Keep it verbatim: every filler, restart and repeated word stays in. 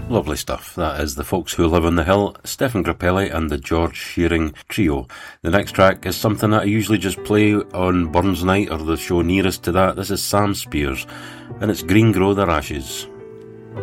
Lovely stuff. That is The Folks Who Live on the Hill, Stephen Grappelli and the George Shearing Trio. The next track is something that I usually just play on Burns Night or the show nearest to that. This is Sam Spears, and it's Green Grow Their Ashes.